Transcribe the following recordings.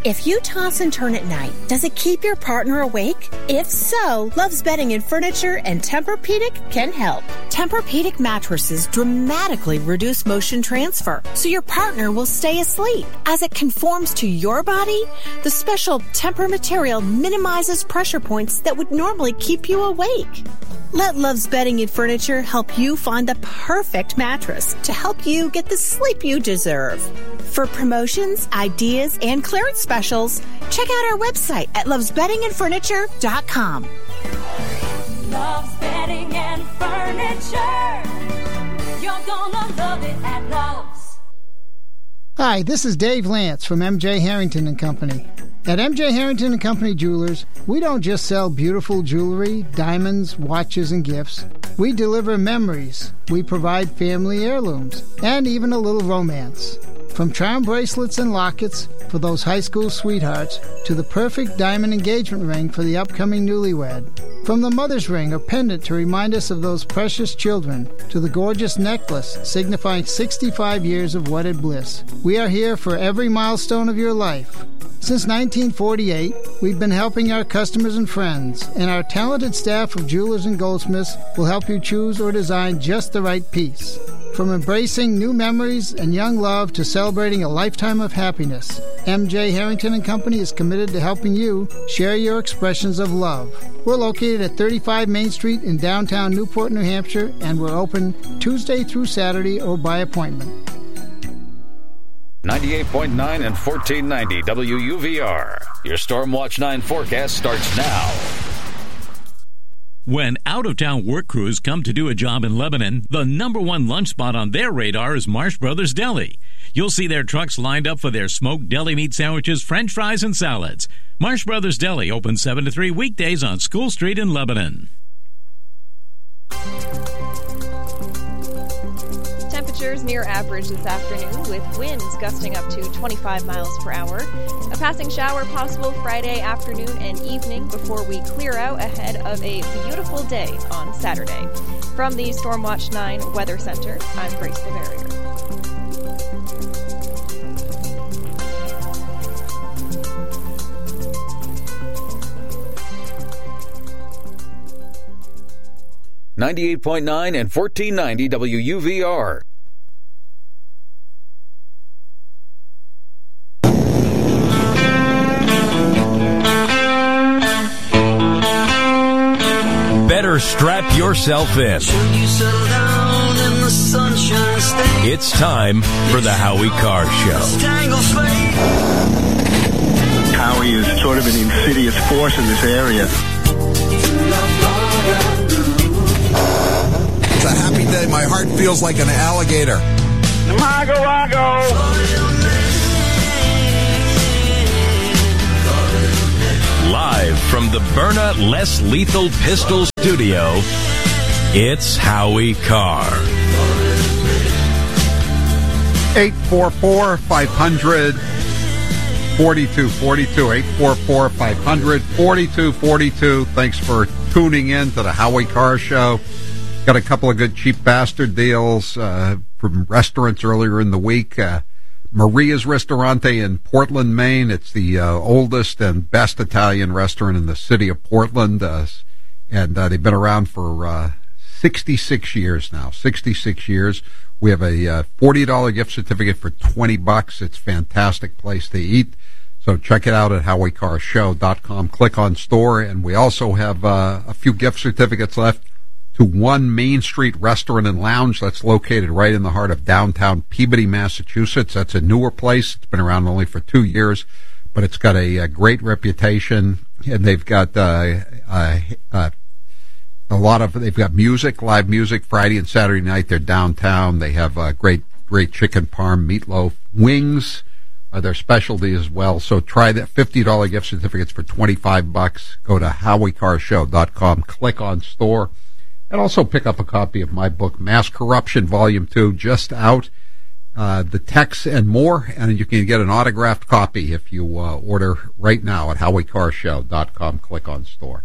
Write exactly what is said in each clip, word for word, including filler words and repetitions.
If you toss and turn at night, does it keep your partner awake? If so, Love's Bedding and Furniture and Tempur-Pedic can help. Tempur-Pedic mattresses dramatically reduce motion transfer, so your partner will stay asleep. As it conforms to your body, the special Tempur material minimizes pressure points that would normally keep you awake. Let Love's Bedding and Furniture help you find the perfect mattress to help you get the sleep you deserve. For promotions, ideas, and clearance specials, check out our website at loves bedding and furniture dot com. Love's Bedding and Furniture. You're gonna love it at Love's. Hi, this is Dave Lance from M J Harrington and Company. At M J Harrington and Company Jewelers, we don't just sell beautiful jewelry, diamonds, watches, and gifts. We deliver memories. We provide family heirlooms, and even a little romance. From charm bracelets and lockets for those high school sweethearts to the perfect diamond engagement ring for the upcoming newlywed. From the mother's ring or pendant to remind us of those precious children to the gorgeous necklace signifying sixty-five years of wedded bliss. We are here for every milestone of your life. Since nineteen forty-eight, we've been helping our customers and friends, and our talented staff of jewelers and goldsmiths will help you choose or design just the right piece. From embracing new memories and young love to celebrating a lifetime of happiness, M J Harrington and Company is committed to helping you share your expressions of love. We're located at thirty-five Main Street in downtown Newport, New Hampshire, and we're open Tuesday through Saturday or by appointment. ninety-eight point nine and fourteen ninety W U V R. Your Stormwatch nine forecast starts now. When out-of-town work crews come to do a job in Lebanon, the number one lunch spot on their radar is Marsh Brothers Deli. You'll see their trucks lined up for their smoked deli meat sandwiches, french fries, and salads. Marsh Brothers Deli open seven to three weekdays on School Street in Lebanon. Temperatures near average this afternoon with winds gusting up to twenty-five miles per hour. A passing shower possible Friday afternoon and evening before we clear out ahead of a beautiful day on Saturday. From the Stormwatch nine Weather Center, I'm Grace Bavarier. ninety-eight point nine and fourteen ninety W U V R. Better strap yourself in. It's time for the Howie Carr Show. Howie is sort of an insidious force in this area. It's a happy day. My heart feels like an alligator. Mago, Mago. Live from the Byrna Less Lethal Pistol Studio, it's Howie Carr. eight four four, five hundred, forty-two forty-two. eight four four, five hundred, forty-two forty-two. Thanks for tuning in to the Howie Carr Show. Got a couple of good cheap bastard deals uh, from restaurants earlier in the week. Uh, Maria's Ristorante in Portland, Maine. It's the uh, oldest and best Italian restaurant in the city of Portland. Uh, and uh, they've been around for uh, sixty-six years now. sixty-six years. We have a uh, forty dollars gift certificate for twenty bucks. It's a fantastic place to eat. So check it out at howie carr show dot com. Click on store. And we also have uh, a few gift certificates left to One Main Street Restaurant and Lounge that's located right in the heart of downtown Peabody, Massachusetts. That's a newer place. It's been around only for two years, but it's got a, a great reputation, and they've got uh, uh, uh, a lot of, they've got music, live music, Friday and Saturday night. They're downtown. They have uh, great, great chicken parm, meatloaf, wings are their specialty as well. So try that. fifty dollars gift certificates for twenty-five bucks. Go to howie carr show dot com, click on store. And also pick up a copy of my book, Mass Corruption, Volume two, just out. Uh, the texts and more, and you can get an autographed copy if you uh, order right now at howie carr show dot com. Click on store.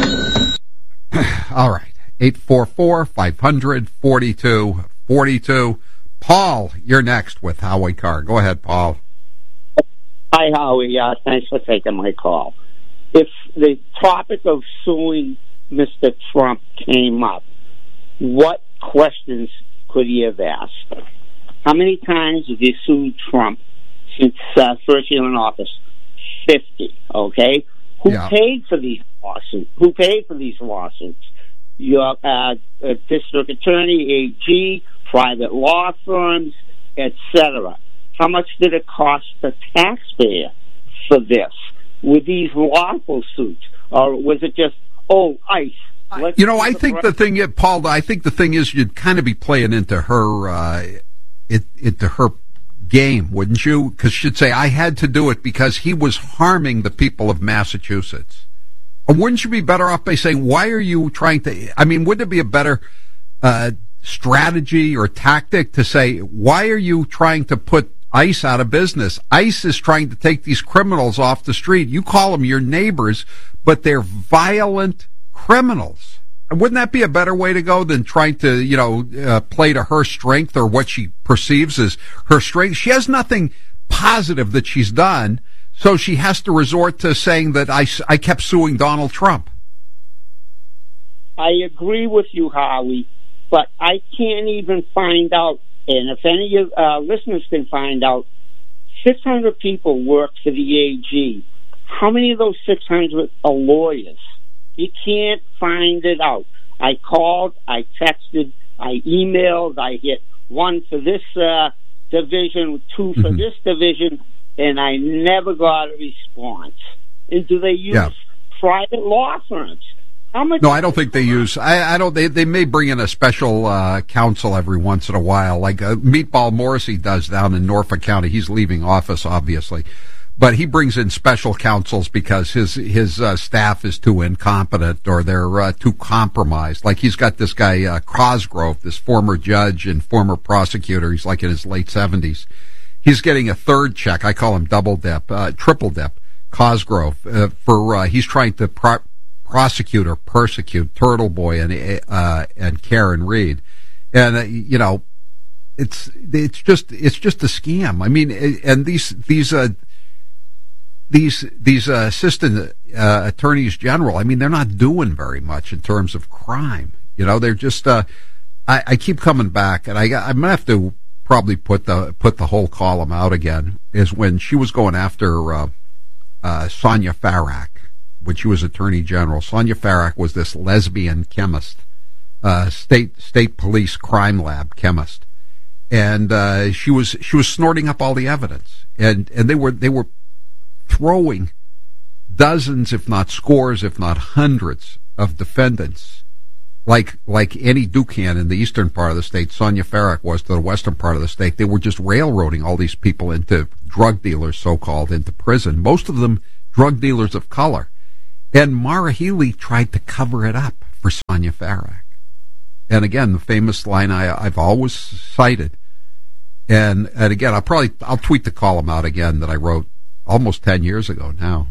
All right. eight four four, five hundred, forty-two forty-two. Paul, you're next with Howie Carr. Go ahead, Paul. Hi, Hi, Howie. Uh, thanks for taking my call. If the topic of suing Mister Trump came up, what questions could he have asked? How many times have you sued Trump since uh, first year in office? Fifty. Okay. Who yeah. paid for these lawsuits? Who paid for these lawsuits? Your uh, uh, district attorney, A G, private law firms, et cetera. How much did it cost the taxpayer for this? Were these lawful suits, or was it just oh ICE? Let's you know, I think the thing, is, Paul. I think the thing is, you'd kind of be playing into her, uh, it, into her game, wouldn't you? Because she'd say, "I had to do it because he was harming the people of Massachusetts." Or wouldn't you be better off by saying, "Why are you trying to?" I mean, wouldn't it be a better uh, strategy or tactic to say, "Why are you trying to put ICE out of business? ICE is trying to take these criminals off the street. You call them your neighbors, but they're violent criminals." Wouldn't that be a better way to go than trying to, you know, uh, play to her strength or what she perceives as her strength? She has nothing positive that she's done, so she has to resort to saying that I, I kept suing Donald Trump. I agree with you, Howie, but I can't even find out, and if any of uh, listeners can find out, six hundred people work for the A G. How many of those six hundred are lawyers? You can't find it out. I called, I texted, I emailed, I hit one for this uh, division, two for mm-hmm. this division, and I never got a response. And do they use yeah. private law firms? How much? No, I don't think they use. I, I don't. They they may bring in a special uh, counsel every once in a while, like uh, Meatball Morrissey does down in Norfolk County. He's leaving office, obviously. But he brings in special counsels because his his uh, staff is too incompetent or they're uh, too compromised. Like he's got this guy uh, Cosgrove, this former judge and former prosecutor. He's like in his late seventies. He's getting a third check. I call him double dip, uh, triple dip. Cosgrove uh, for uh, he's trying to pro- prosecute or persecute Turtle Boy and uh, and Karen Reed, and uh, you know it's it's just it's just a scam. I mean, and these these. Uh, These these uh, assistant uh, attorneys general, I mean, they're not doing very much in terms of crime. You know, they're just. Uh, I, I keep coming back, and I I'm gonna have to probably put the put the whole column out again. Is when she was going after uh, uh, Sonia Farrak when she was attorney general. Sonia Farrak was this lesbian chemist, uh, state state police crime lab chemist, and uh, she was she was snorting up all the evidence, and and they were they were. throwing dozens, if not scores, if not hundreds of defendants, like like Annie Dukan in the eastern part of the state, Sonia Farrak was to the western part of the state. They were just railroading all these people into drug dealers, so-called, into prison, most of them drug dealers of color. And Maura Healey tried to cover it up for Sonia Farrak. And again, the famous line I, I've always cited, and, and again, I'll probably, I'll tweet the column out again that I wrote almost ten years ago now.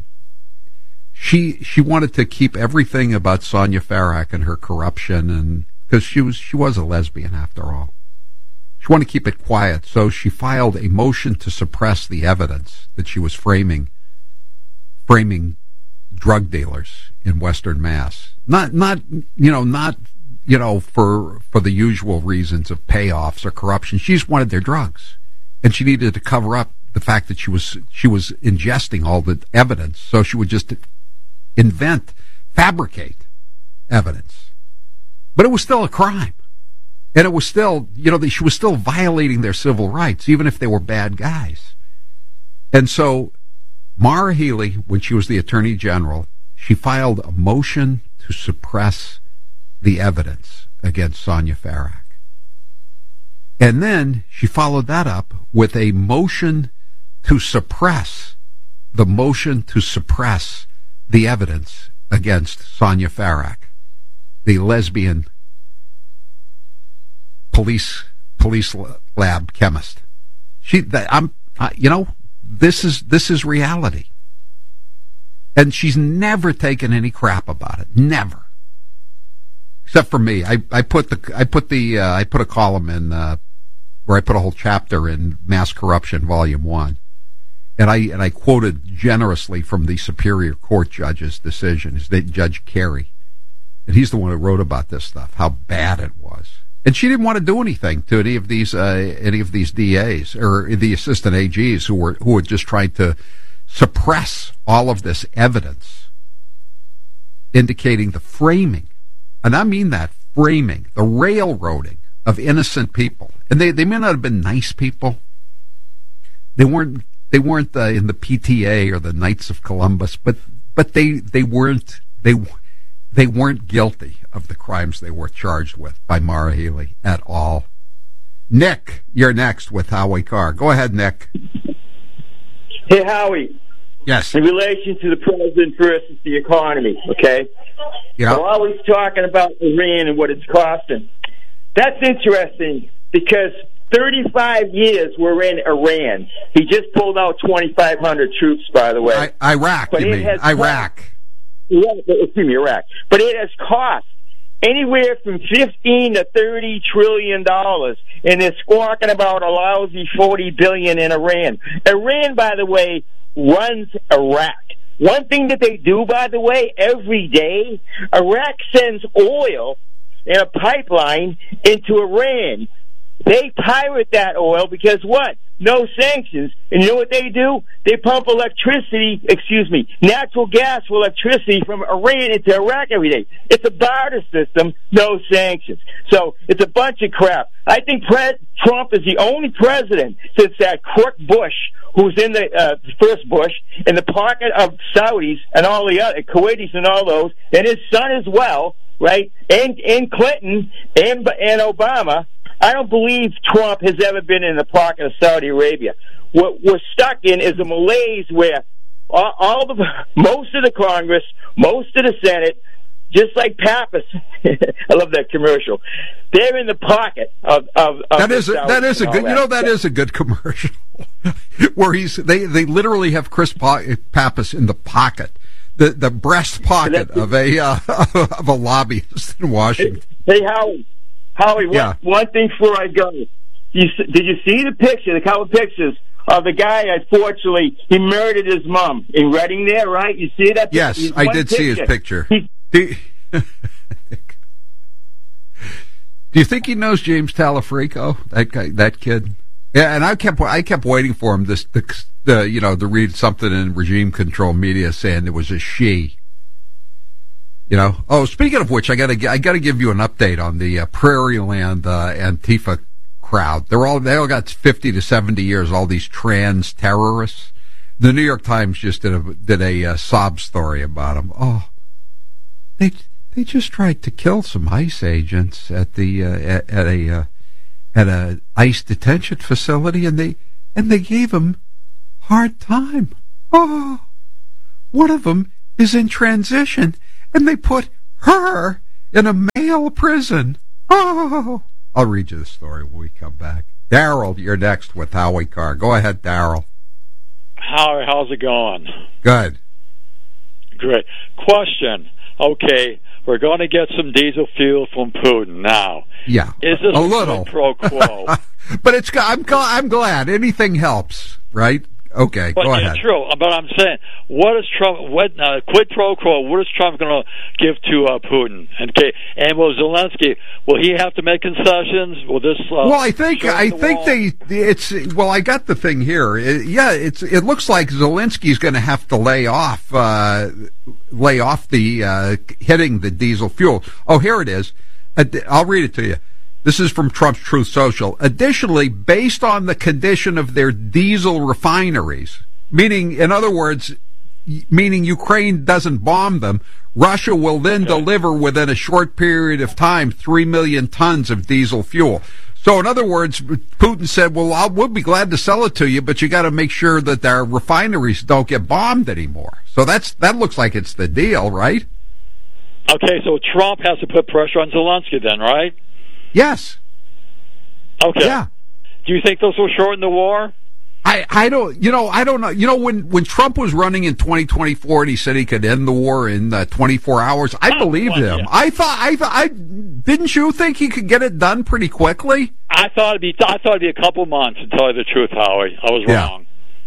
She she wanted to keep everything about Sonia Farrak and her corruption, and because she was she was a lesbian after all. She wanted to keep it quiet, so she filed a motion to suppress the evidence that she was framing framing drug dealers in Western Mass. Not not you know not you know for for the usual reasons of payoffs or corruption. She just wanted their drugs, and she needed to cover up the fact that she was she was ingesting all the evidence, so she would just invent, fabricate evidence. But it was still a crime, and it was still, you know, she was still violating their civil rights, even if they were bad guys. And so, Maura Healey, when she was the Attorney General, she filed a motion to suppress the evidence against Sonia Farrak, and then she followed that up with a motion to suppress the motion to suppress the evidence against Sonia Farrak, the lesbian police police lab chemist. She, that, I'm, I, you know, this is this is reality, and she's never taken any crap about it, never, except for me. I, I put the I put the uh, I put a column in uh, where I put a whole chapter in Mass Corruption, Volume One. and I and I quoted generously from the Superior Court judge's decision, is that Judge Carey, and he's the one who wrote about this stuff, how bad it was. And she didn't want to do anything to any of these uh, any of these D As or the assistant A Gs who were who were just trying to suppress all of this evidence, indicating the framing, and I mean that framing, the railroading of innocent people. And they, they may not have been nice people. They weren't they weren't uh, in the P T A or the Knights of Columbus, but but they they weren't they. They weren't guilty of the crimes they were charged with by Maura Healey at all. Nick, you're next with Howie Carr. Go ahead, Nick. Hey, Howie. Yes. In relation to the president versus the economy, okay? Yeah. We're always talking about Iran and what it's costing. That's interesting because thirty-five years we're in Iran. He just pulled out twenty-five hundred troops, by the way. I, Iraq, but you mean. Iraq. Cost, yeah, excuse me, Iraq. But it has cost anywhere from fifteen to thirty trillion dollars, and they're squawking about a lousy forty billion in Iran. Iran, by the way, runs Iraq. One thing that they do, by the way, every day, Iraq sends oil in a pipeline into Iran. They pirate that oil because what? No sanctions. And you know what they do? They pump electricity, excuse me, natural gas for electricity from Iran into Iraq every day. It's a barter system, no sanctions. So it's a bunch of crap. I think Pre- Trump is the only president since that crook Bush, who's in the uh, first Bush, in the pocket of Saudis and all the other, Kuwaitis and all those, and his son as well, right? And, and Clinton and, and Obama. I don't believe Trump has ever been in the pocket of Saudi Arabia. What we're stuck in is a malaise where all, all the most of the Congress, most of the Senate, just like Pappas, I love that commercial. They're in the pocket of of, of that is a, that is a good. That. You know that is a good commercial where he's they they literally have Chris Pappas in the pocket, the the breast pocket of a uh, of a lobbyist in Washington. Hey, Howie. Howie, one, yeah. one thing before I go. You, did you see the picture, the couple pictures of the guy, unfortunately, he murdered his mom in Reading there, right? You see that? Yes, He's I did picture. see his picture. He, do, do you think he knows James Talafrico, that guy, that kid? Yeah, and I kept I kept waiting for him this the, the you know to read something in regime control media saying it was a she. You know. Oh, speaking of which, I got to I got to give you an update on the uh, Prairie Land uh, Antifa crowd. They're all they all got fifty to seventy years. All these trans terrorists. The New York Times just did a did a uh, sob story about them. Oh, they they just tried to kill some ICE agents at the uh, at, at a uh, at a ICE detention facility, and they and they gave them hard time. Oh, one of them is in transition. And they put her in a male prison. Oh, I'll read you the story when we come back. Daryl, you're next with Howie Carr. Go ahead, Daryl. Howie, how's it going? Good. Great. Question. Okay, we're going to get some diesel fuel from Putin now. Yeah, is this a little pro quo? But it's I'm I'm glad anything helps, right? Okay, but go yeah, ahead. True, but I'm saying, what is Trump? What uh, quid pro quo? What is Trump going to give to uh, Putin? And okay, and will Zelensky? Will he have to make concessions? Will this? Uh, well, I think I the think wall? they. It's well, I got the thing here. It, yeah, it's it looks like Zelensky's going to have to lay off, uh, lay off the uh, hitting the diesel fuel. Oh, here it is. I'll read it to you. This is from Trump's Truth Social. Additionally, based on the condition of their diesel refineries, meaning, in other words, meaning Ukraine doesn't bomb them, Russia will then okay. deliver within a short period of time three million tons of diesel fuel. So, in other words, Putin said, well, I'll, we'll be glad to sell it to you, but you got to make sure that their refineries don't get bombed anymore. So that's that looks like it's the deal, right? Okay, so Trump has to put pressure on Zelensky then, right? Yes. Okay. Yeah. Do you think this will shorten the war? I, I don't, you know, I don't know. You know, when, when Trump was running in twenty twenty-four and he said he could end the war in uh, twenty-four hours, I oh, believed well, him. Yeah. I thought, I thought, I, didn't you think he could get it done pretty quickly? I thought it'd be, I thought it'd be a couple months, to tell you the truth, Howie. I was yeah. wrong.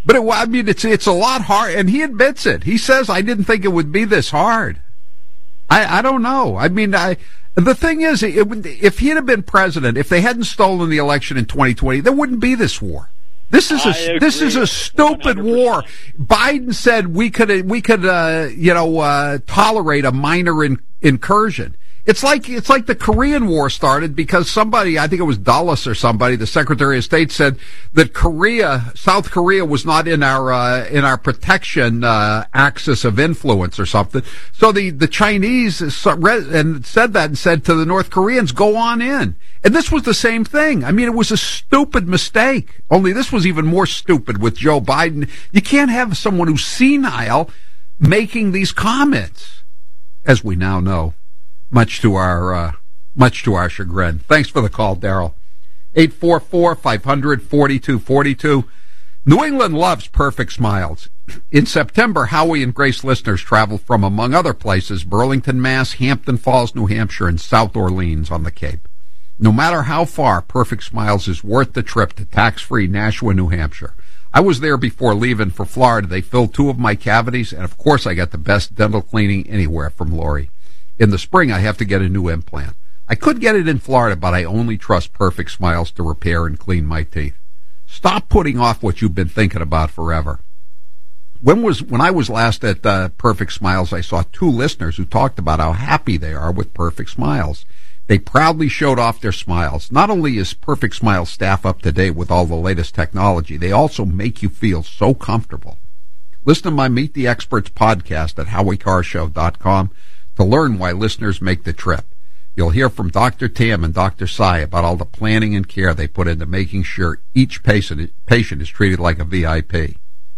But it, I mean, it's it's a lot hard, and he admits it. He says, "I didn't think it would be this hard." I, I don't know. I mean, I the thing is, it, if he had been president, if they hadn't stolen the election in twenty twenty, there wouldn't be this war. This is a this is a stupid one hundred percent war. Biden said we could we could uh, you know uh, tolerate a minor in, incursion. It's like it's like the Korean War started because somebody, I think it was Dulles or somebody, the Secretary of State, said that Korea, South Korea, was not in our uh, in our protection uh, axis of influence or something. So the the Chinese read and said that and said to the North Koreans, "Go on in." And this was the same thing. I mean, it was a stupid mistake. Only this was even more stupid with Joe Biden. You can't have someone who's senile making these comments, as we now know. Much to our uh, much to our chagrin. Thanks for the call, Daryl. eight four four, five hundred, forty-two forty-two. New England loves perfect smiles. In September, Howie and Grace listeners traveled from, among other places, Burlington, Mass., Hampton Falls, New Hampshire, and South Orleans on the Cape. No matter how far, Perfect Smiles is worth the trip to tax-free Nashua, New Hampshire. I was there before leaving for Florida. They filled two of my cavities, and of course I got the best dental cleaning anywhere from Lori. In the spring, I have to get a new implant. I could get it in Florida, but I only trust Perfect Smiles to repair and clean my teeth. Stop putting off what you've been thinking about forever. When was when I was last at uh, Perfect Smiles, I saw two listeners who talked about how happy they are with Perfect Smiles. They proudly showed off their smiles. Not only is Perfect Smiles staff up to date with all the latest technology, they also make you feel so comfortable. Listen to my Meet the Experts podcast at howie carr show dot com. to learn why listeners make the trip. You'll hear from Doctor Tam and Doctor Sai about all the planning and care they put into making sure each patient, patient is treated like a V I P.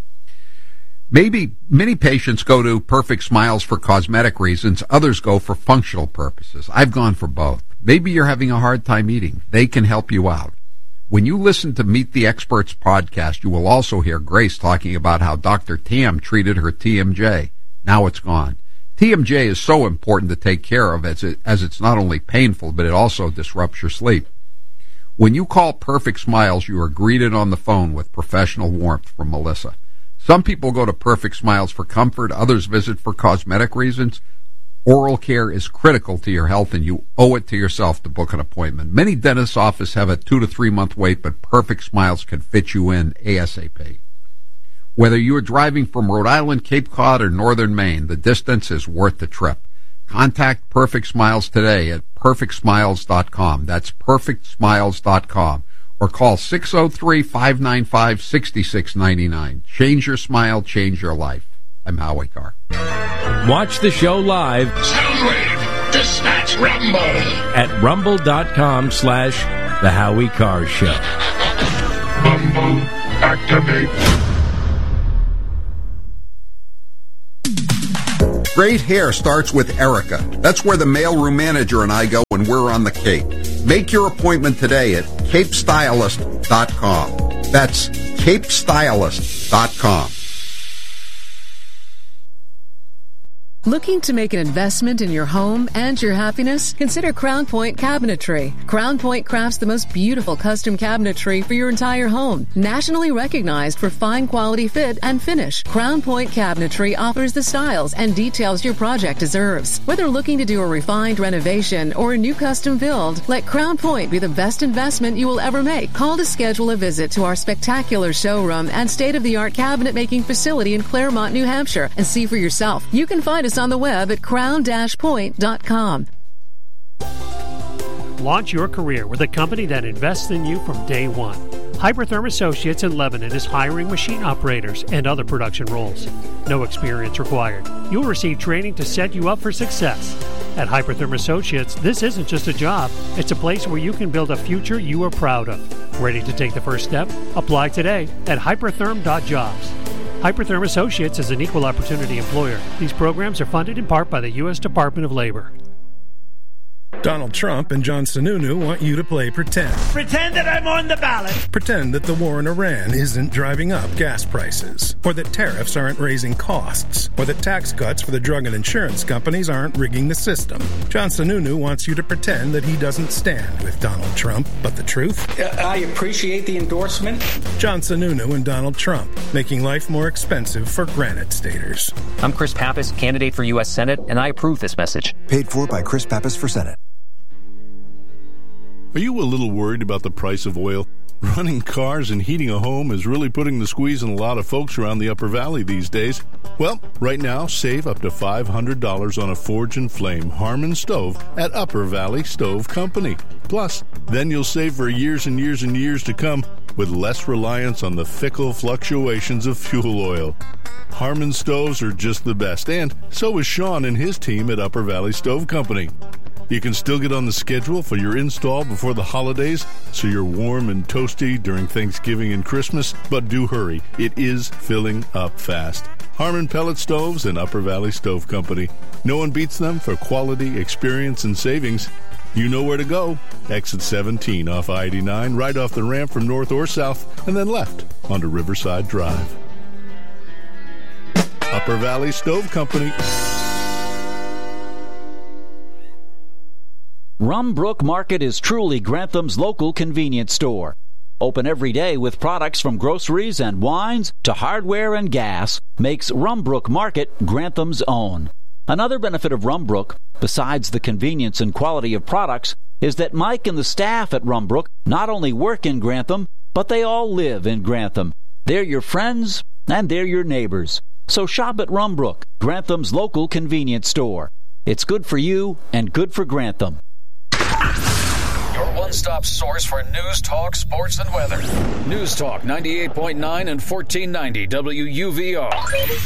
Maybe many patients go to Perfect Smiles for cosmetic reasons. Others go for functional purposes. I've gone for both. Maybe you're having a hard time eating. They can help you out. When you listen to Meet the Experts podcast, you will also hear Grace talking about how Doctor Tam treated her T M J. Now it's gone. T M J is so important to take care of as, it, as it's not only painful, but it also disrupts your sleep. When you call Perfect Smiles, you are greeted on the phone with professional warmth from Melissa. Some people go to Perfect Smiles for comfort. Others visit for cosmetic reasons. Oral care is critical to your health, and you owe it to yourself to book an appointment. Many dentist offices have a two to three month wait, but Perfect Smiles can fit you in ASAP. Whether you are driving from Rhode Island, Cape Cod, or northern Maine, the distance is worth the trip. Contact Perfect Smiles today at perfect smiles dot com. That's perfect smiles dot com. Or call six oh three, five nine five, six six nine nine. Change your smile, change your life. I'm Howie Carr. Watch the show live. Soundwave, dispatch Rumble. At rumble.com slash The Howie Carr Show. Rumble, activate. Great hair starts with Erica. That's where the mailroom manager and I go when we're on the Cape. Make your appointment today at cape stylist dot com. That's cape stylist dot com. Looking to make an investment in your home and your happiness? Consider Crown Point Cabinetry. Crown Point crafts the most beautiful custom cabinetry for your entire home. Nationally recognized for fine quality fit and finish, Crown Point Cabinetry offers the styles and details your project deserves. Whether looking to do a refined renovation or a new custom build, let Crown Point be the best investment you will ever make. Call to schedule a visit to our spectacular showroom and state-of-the-art cabinet making facility in Claremont, New Hampshire, and see for yourself. You can find us on the web at crown dash point dot com. Launch your career with a company that invests in you from day one. Hypertherm Associates in Lebanon is hiring machine operators and other production roles. No experience required. You'll receive training to set you up for success. At Hypertherm Associates, this isn't just a job. It's a place where you can build a future you are proud of. Ready to take the first step? Apply today at hypertherm dot jobs. Hypertherm Associates is an equal opportunity employer. These programs are funded in part by the U S Department of Labor. Donald Trump and John Sununu want you to play pretend. Pretend that I'm on the ballot. Pretend that the war in Iran isn't driving up gas prices, or that tariffs aren't raising costs, or that tax cuts for the drug and insurance companies aren't rigging the system. John Sununu wants you to pretend that he doesn't stand with Donald Trump, but the truth? I appreciate the endorsement. John Sununu and Donald Trump, making life more expensive for Granite Staters. I'm Chris Pappas, candidate for U S Senate, and I approve this message. Paid for by Chris Pappas for Senate. Are you a little worried about the price of oil? Running cars and heating a home is really putting the squeeze on a lot of folks around the Upper Valley these days. Well, right now, save up to five hundred dollars on a Forge and Flame Harmon stove at Upper Valley Stove Company. Plus, then you'll save for years and years and years to come with less reliance on the fickle fluctuations of fuel oil. Harmon stoves are just the best, and so is Sean and his team at Upper Valley Stove Company. You can still get on the schedule for your install before the holidays, so you're warm and toasty during Thanksgiving and Christmas, but do hurry. It is filling up fast. Harmon Pellet Stoves and Upper Valley Stove Company. No one beats them for quality, experience, and savings. You know where to go. Exit seventeen off I eighty-nine, right off the ramp from north or south, and then left onto Riverside Drive. Upper Valley Stove Company. Rumbrook Market is truly Grantham's local convenience store. Open every day with products from groceries and wines to hardware and gas makes Rumbrook Market Grantham's own. Another benefit of Rumbrook, besides the convenience and quality of products, is that Mike and the staff at Rumbrook not only work in Grantham, but they all live in Grantham. They're your friends and they're your neighbors. So shop at Rumbrook, Grantham's local convenience store. It's good for you and good for Grantham. Your one-stop source for news, talk, sports, and weather. News Talk ninety-eight point nine and fourteen ninety W U V R.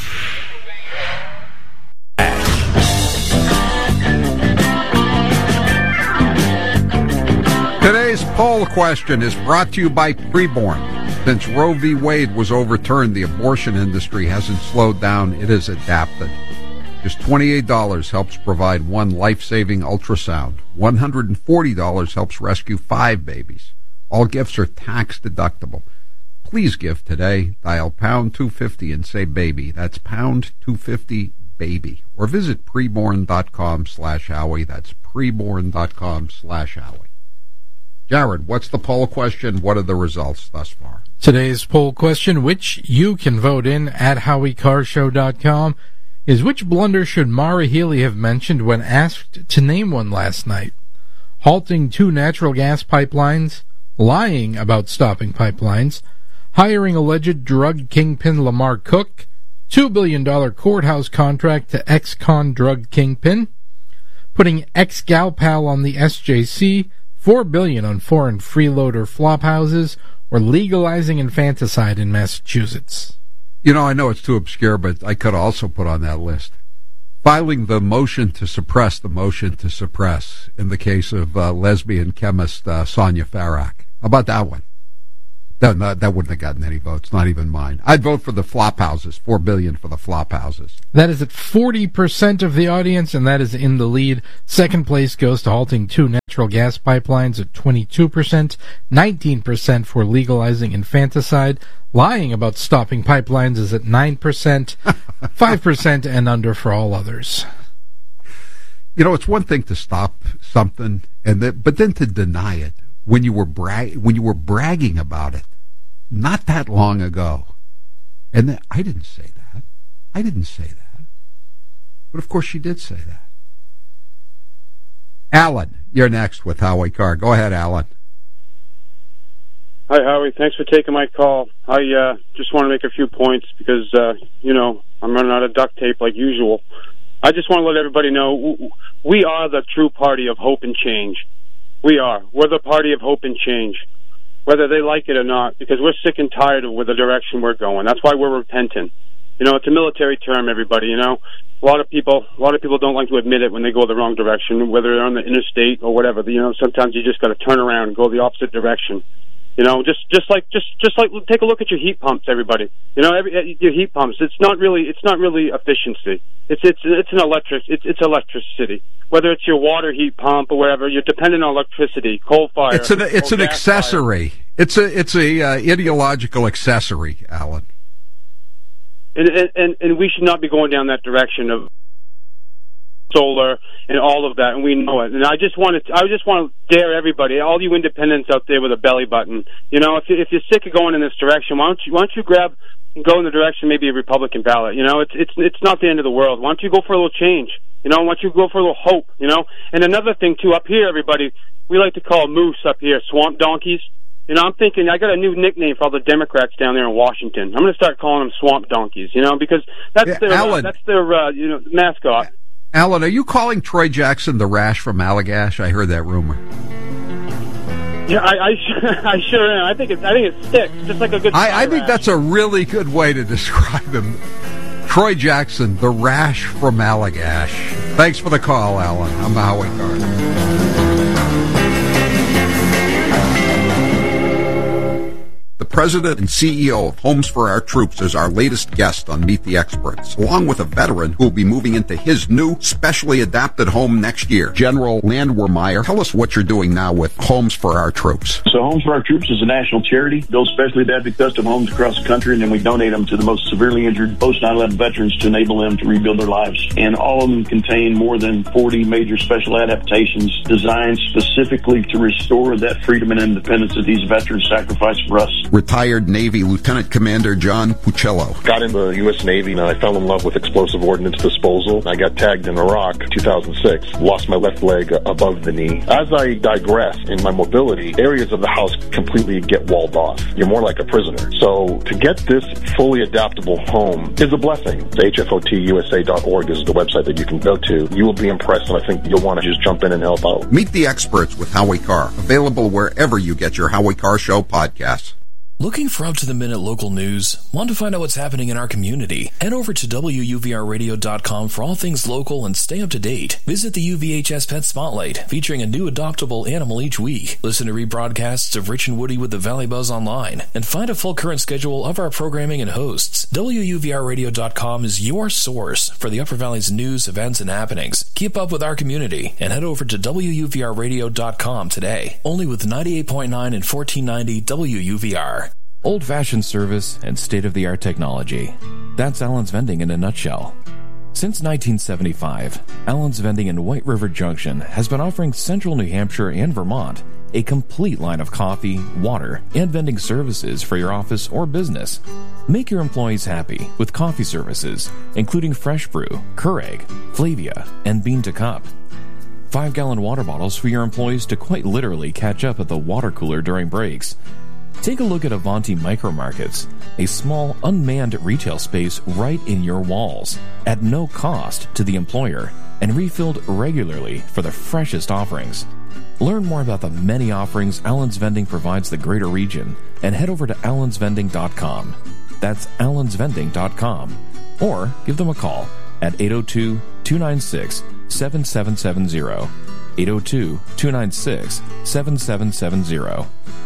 Today's poll question is brought to you by Preborn. Since Roe v. Wade was overturned, the abortion industry hasn't slowed down, it has adapted. Just twenty-eight dollars helps provide one life-saving ultrasound. one hundred forty dollars helps rescue five babies. All gifts are tax-deductible. Please give today. Dial pound two fifty and say baby. That's pound two fifty baby. Or visit preborn.com slash Howie. That's preborn.com slash Howie. Jared, what's the poll question? What are the results thus far? Today's poll question, which you can vote in at howie car show dot com, is which blunder should Maura Healey have mentioned when asked to name one last night? Halting two natural gas pipelines, lying about stopping pipelines, hiring alleged drug kingpin Lamar Cook, two billion dollars courthouse contract to ex-con drug kingpin, putting ex-gal pal on the S J C, four billion dollars on foreign freeloader flop houses, or legalizing infanticide in Massachusetts. You know, I know it's too obscure, but I could also put on that list. Filing the motion to suppress the motion to suppress in the case of uh, lesbian chemist uh, Sonia Farrak. How about that one? That, that, that wouldn't have gotten any votes, not even mine. I'd vote for the flop houses, four billion dollars for the flop houses. That is at forty percent of the audience, and that is in the lead. Second place goes to halting two natural gas pipelines at twenty-two percent, nineteen percent for legalizing infanticide. Lying about stopping pipelines is at nine percent, five percent and under for all others. You know, it's one thing to stop something, and the, but then to deny it when you were bra- when you were bragging about it not that long ago. And then, I didn't say that. I didn't say that. But of course she did say that. Alan, you're next with Howie Carr. Go ahead, Alan. Hi, Howie. Thanks for taking my call. I uh, just want to make a few points because, uh, you know, I'm running out of duct tape like usual. I just want to let everybody know we are the true party of hope and change. We are. We're the party of hope and change, whether they like it or not, because we're sick and tired of with the direction we're going. That's why we're repentant. You know, it's a military term, everybody, you know. A lot of people a lot of people don't like to admit it when they go the wrong direction, whether they're on the interstate or whatever. You know, sometimes you just got to turn around and go the opposite direction. You know, just just like just just like take a look at your heat pumps, everybody. You know, every, your heat pumps. It's not really it's not really efficiency. It's it's it's an electric it's it's electricity. Whether it's your water heat pump or whatever, you're dependent on electricity, coal fire. It's an it's an accessory. Fire. It's a it's a uh, ideological accessory, Alan. And, and and we should not be going down that direction of solar and all of that, and we know it. And I just want to, I just want to dare everybody, all you independents out there with a belly button. You know, if you, if you're sick of going in this direction, why don't you why don't you grab and go in the direction maybe a Republican ballot? You know, it's it's it's not the end of the world. Why don't you go for a little change? You know, why don't you go for a little hope? You know, and another thing too, up here, everybody, we like to call moose up here swamp donkeys. You know, I'm thinking I got a new nickname for all the Democrats down there in Washington. I'm going to start calling them swamp donkeys. You know, because that's yeah, their Alan, uh, that's their uh, you know mascot. Alan, are you calling Troy Jackson the Rash from Allagash? I heard that rumor. Yeah, I, I, I sure am. I think it, I think it sticks, just like a good. I, I think rash. that's a really good way to describe him. Troy Jackson, the Rash from Allagash. Thanks for the call, Alan. I'm Howie Carter. The president and C E O of Homes for Our Troops is our latest guest on Meet the Experts, along with a veteran who will be moving into his new specially adapted home next year. General Landwehrmeyer, tell us what you're doing now with Homes for Our Troops. So Homes for Our Troops is a national charity, builds specially adapted custom homes across the country, and then we donate them to the most severely injured post nine eleven veterans to enable them to rebuild their lives. And all of them contain more than forty major special adaptations designed specifically to restore that freedom and independence that these veterans sacrificed for us. Retired Navy Lieutenant Commander John Puccello. Got in the U S Navy and I fell in love with explosive ordnance disposal. I got tagged in Iraq two thousand six, lost my left leg above the knee. As I digress in my mobility, areas of the house completely get walled off. You're more like a prisoner. So to get this fully adaptable home is a blessing. H F O T U S A dot org is the website that you can go to. You will be impressed, and I think you'll want to just jump in and help out. Meet the Experts with Howie Carr. Available wherever you get your Howie Carr Show podcasts. Looking for up-to-the-minute local news? Want to find out what's happening in our community? Head over to W U V R radio dot com for all things local and stay up to date. Visit the U V H S Pet Spotlight, featuring a new adoptable animal each week. Listen to rebroadcasts of Rich and Woody with the Valley Buzz online, and find a full current schedule of our programming and hosts. W U V R radio dot com is your source for the Upper Valley's news, events, and happenings. Keep up with our community and head over to W U V R radio dot com today. Only with ninety-eight point nine and fourteen ninety W U V R. Old-fashioned service and state-of-the-art technology. That's Allen's Vending in a nutshell. Since nineteen seventy-five, Allen's Vending in White River Junction has been offering Central New Hampshire and Vermont a complete line of coffee, water, and vending services for your office or business. Make your employees happy with coffee services, including Fresh Brew, Keurig, Flavia, and Bean to Cup. Five-gallon water bottles for your employees to quite literally catch up at the water cooler during breaks. Take a look at Avanti Micro Markets, a small, unmanned retail space right in your walls, at no cost to the employer, and refilled regularly for the freshest offerings. Learn more about the many offerings Allen's Vending provides the greater region, and head over to allens vending dot com. That's allens vending dot com. Or give them a call at eight oh two, two nine six, seven seven seven zero. eight oh two, two nine six, seven seven seven zero.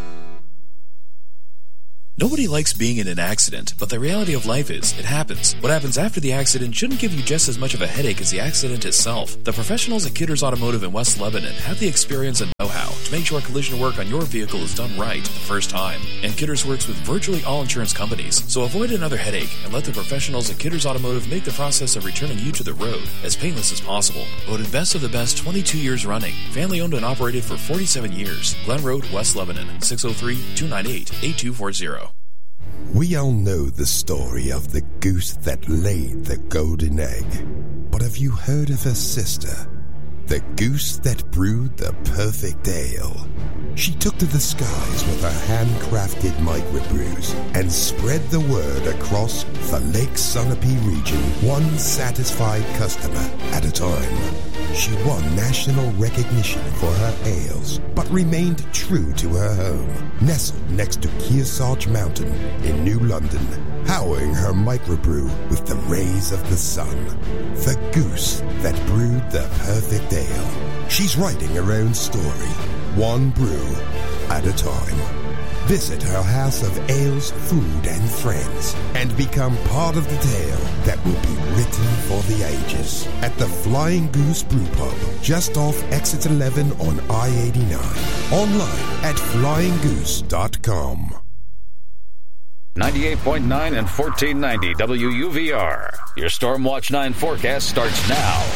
Nobody likes being in an accident, but the reality of life is, it happens. What happens after the accident shouldn't give you just as much of a headache as the accident itself. The professionals at Kidders Automotive in West Lebanon have the experience and know-how to make sure collision work on your vehicle is done right the first time. And Kidders works with virtually all insurance companies, so avoid another headache and let the professionals at Kidders Automotive make the process of returning you to the road as painless as possible. Voted best of the best twenty-two years running. Family owned and operated for forty-seven years. Glen Road, West Lebanon, six oh three, two nine eight, eight two four zero. We all know the story of the goose that laid the golden egg. But have you heard of her sister? The goose that brewed the perfect ale. She took to the skies with her handcrafted microbrews and spread the word across the Lake Sunapee region, one satisfied customer at a time. She won national recognition for her ales, but remained true to her home, nestled next to Kearsarge Mountain in New London, powering her microbrew with the rays of the sun. The goose that brewed the perfect ale. She's writing her own story, one brew at a time. Visit her house of ales, food, and friends and become part of the tale that will be written for the ages at the Flying Goose Brew Pub, just off Exit eleven on I eighty-nine. Online at flying goose dot com. ninety-eight point nine and fourteen ninety W U V R. Your Stormwatch nine forecast starts now.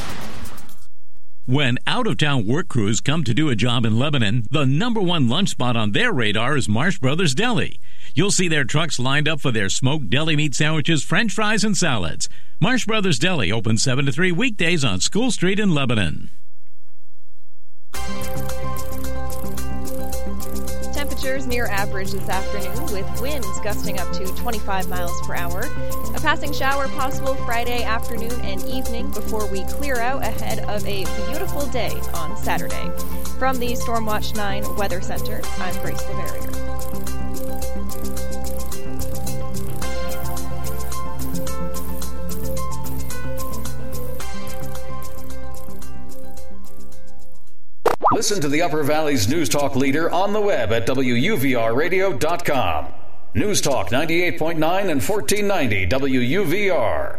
When out-of-town work crews come to do a job in Lebanon, the number one lunch spot on their radar is Marsh Brothers Deli. You'll see their trucks lined up for their smoked deli meat sandwiches, french fries, and salads. Marsh Brothers Deli open seven to three weekdays on School Street in Lebanon. Temperatures near average this afternoon with winds gusting up to twenty-five miles per hour. A passing shower possible Friday afternoon and evening before we clear out ahead of a beautiful day on Saturday. From the Stormwatch nine Weather Center, I'm Grace LeVerrier. Listen to the Upper Valley's News Talk leader on the web at W U V R radio dot com. News Talk ninety-eight point nine and fourteen ninety W U V R.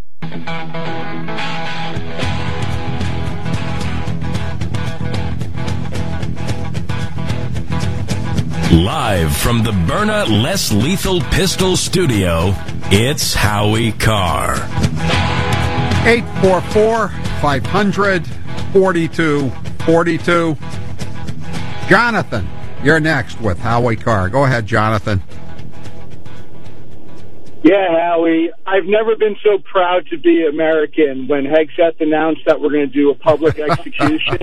Live from the Byrna Less Lethal Pistol Studio, it's Howie Carr. eight four four, five hundred, forty-two forty-two. Jonathan, you're next with Howie Carr. Go ahead, Jonathan. Yeah, Howie, I've never been so proud to be American when Hegseth announced that we're going to do a public execution.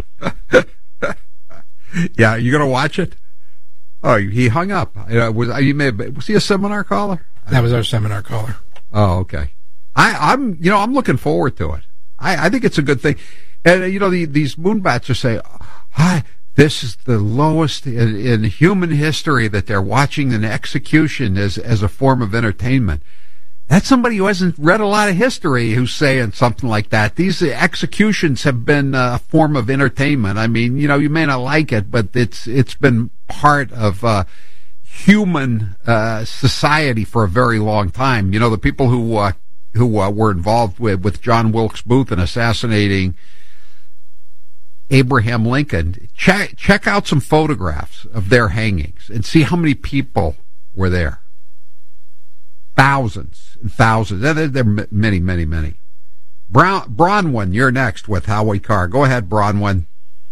Yeah, you going to watch it? Oh, he hung up. Uh, was, you may have, was he a seminar caller? That was our seminar caller. Oh, okay. I, I'm, you know, I'm looking forward to it. I, I think it's a good thing. And, uh, you know, the, these moonbats are saying, hi, this is the lowest in, in human history that they're watching an execution as, as a form of entertainment. That's somebody who hasn't read a lot of history who's saying something like that. These executions have been a form of entertainment. I mean, you know, you may not like it, but it's it's been part of uh, human uh, society for a very long time. You know, the people who uh, who uh, were involved with, with John Wilkes Booth in assassinating Abraham Lincoln, check, check out some photographs of their hangings and see how many people were there. Thousands and thousands. There, there are many, many, many. Brown, Bronwyn, you're next with Howie Carr. Go ahead, Bronwyn.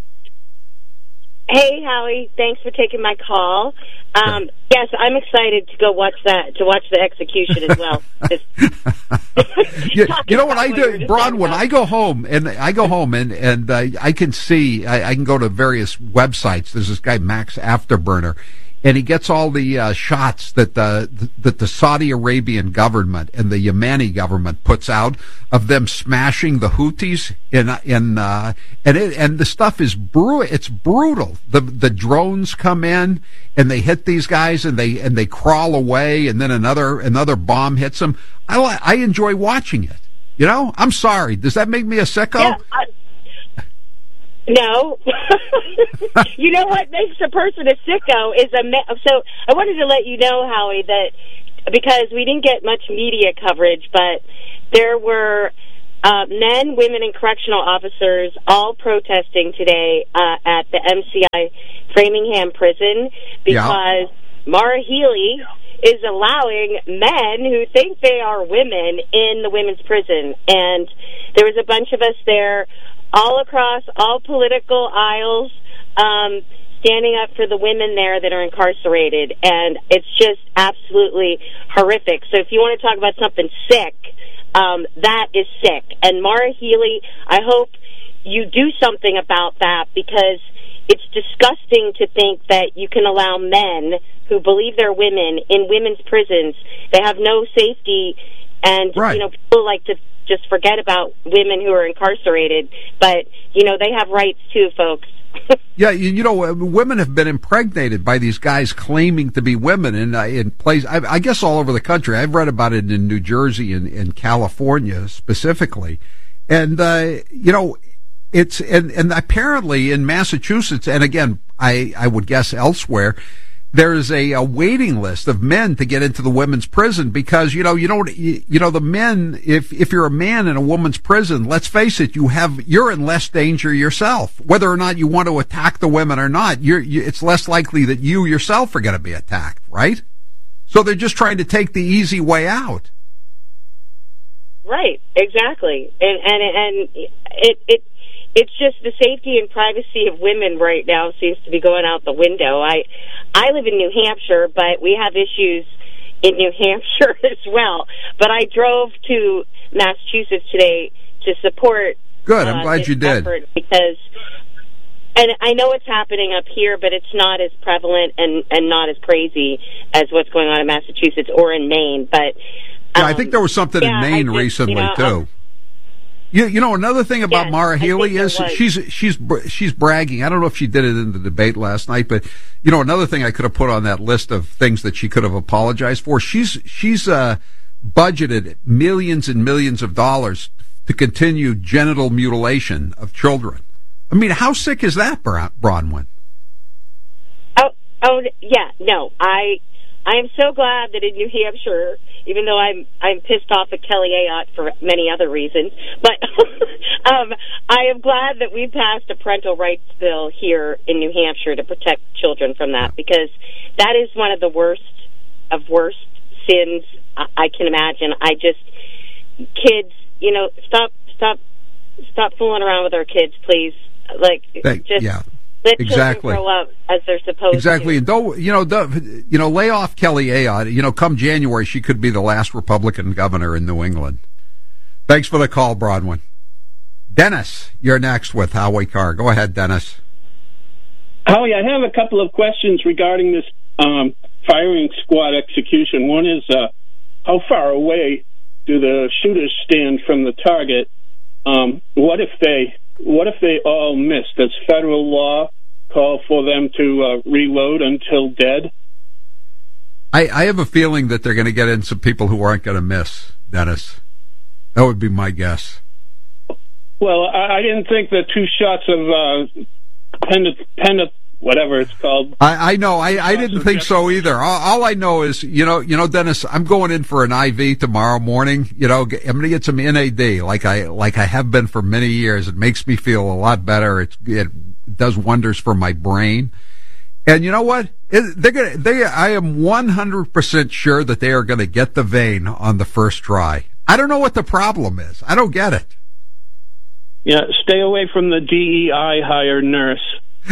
Hey, Howie. Thanks for taking my call. Um, sure. Yes, I'm excited to go watch that, to watch the execution as well. you, you know what I do, Bronwyn? I go home and I go home and and uh, I can see. I, I can go to various websites. There's this guy Max Afterburner, and he gets all the uh, shots that the that the Saudi Arabian government and the Yemeni government puts out of them smashing the Houthis in in uh, and it, and the stuff is brutal. It's brutal. The the drones come in and they hit these guys and they and they crawl away, and then another another bomb hits them. I I enjoy watching it. You know, I'm sorry. Does that make me a sicko? Yeah, I- No. You know what makes a person a sicko is a... Me- so I wanted to let you know, Howie, that because we didn't get much media coverage, but there were uh, men, women, and correctional officers all protesting today uh, at the M C I Framingham prison because yeah. Maura Healey is allowing men who think they are women in the women's prison. And there was a bunch of us there all across all political aisles, um, standing up for the women there that are incarcerated. And it's just absolutely horrific. So if you want to talk about something sick, um, that is sick. And Maura Healey, I hope you do something about that, because it's disgusting to think that you can allow men who believe they're women in women's prisons. They have no safety, and right. you know, people like to just forget about women who are incarcerated, but, you know, they have rights too, folks. Yeah, you, you know, women have been impregnated by these guys claiming to be women in, uh, in places, I, I guess all over the country. I've read about it in New Jersey and in California specifically. And, uh, you know, it's, and, and apparently in Massachusetts, and again, I, I would guess elsewhere, there's a, a waiting list of men to get into the women's prison because, you know, you don't, you, you know, the men, if, if you're a man in a woman's prison, let's face it, you have, you're in less danger yourself. Whether or not you want to attack the women or not, you're, you, it's less likely that you yourself are going to be attacked, right? So they're just trying to take the easy way out. Right, exactly. And, and, and it, it, it's just the safety and privacy of women right now seems to be going out the window. I I live in New Hampshire, but we have issues in New Hampshire as well. But I drove to Massachusetts today to support. Good, I'm uh, glad you did. Because, and I know it's happening up here, but it's not as prevalent and, and not as crazy as what's going on in Massachusetts or in Maine. But um, yeah, I think there was something yeah, in Maine just, recently, you know, too. Um, You, you know, another thing about yes, Maura Healey is was. she's she's she's bragging. I don't know if she did it in the debate last night, but you know, another thing I could have put on that list of things that she could have apologized for. She's she's uh, budgeted millions and millions of dollars to continue genital mutilation of children. I mean, how sick is that, Bronwyn? Oh, oh, yeah, no, I I am so glad that in New Hampshire, even though I'm I'm pissed off at Kelly Ayotte for many other reasons, but um, I am glad that we passed a parental rights bill here in New Hampshire to protect children from that, because that is one of the worst of worst sins I, I can imagine. I just, kids, you know, stop, stop, stop fooling around with our kids, please. Like, Thank, just. Yeah. Let exactly. children grow up as they're supposed exactly. to. Exactly. And don't, you know, don't, you know, lay off Kelly Ayotte. You know, come January, she could be the last Republican governor in New England. Thanks for the call, Bronwyn. Dennis, you're next with Howie Carr. Go ahead, Dennis. Howie, I have a couple of questions regarding this um, firing squad execution. One is, uh, how far away do the shooters stand from the target? Um, what if they... What if they all miss? Does federal law call for them to uh, reload until dead? I, I have a feeling that they're going to get in some people who aren't going to miss, Dennis. That would be my guess. Well, I, I didn't think the two shots of uh, pen, pen, whatever it's called. I, I know. I, I didn't think so either. All, all I know is, you know, you know, Dennis, I'm going in for an I V tomorrow morning. You know, I'm going to get some N A D like I like I have been for many years. It makes me feel a lot better. It, it does wonders for my brain. And you know what? It, they're gonna. They. I am one hundred percent sure that they are going to get the vein on the first try. I don't know what the problem is. I don't get it. Yeah, stay away from the D E I hired nurse.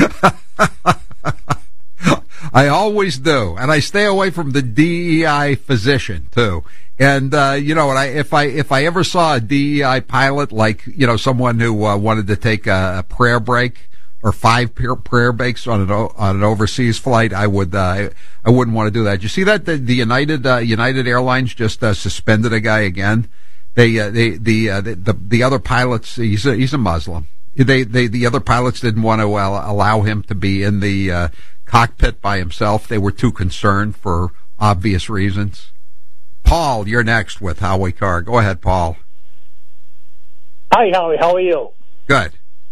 I always do, and I stay away from the D E I physician too. And uh, you know, and I if I if I ever saw a D E I pilot, like you know, someone who uh, wanted to take a, a prayer break or five prayer breaks on an on an overseas flight, I would uh, I wouldn't want to do that. Did you see that the, the United uh, United Airlines just uh, suspended a guy again? They uh, they the, uh, the the the other pilots. He's a, he's a Muslim. They, they, the other pilots didn't want to allow him to be in the uh, cockpit by himself. They were too concerned for obvious reasons. Paul, you're next with Howie Carr. Go ahead, Paul. Hi, Howie. How are you? Good.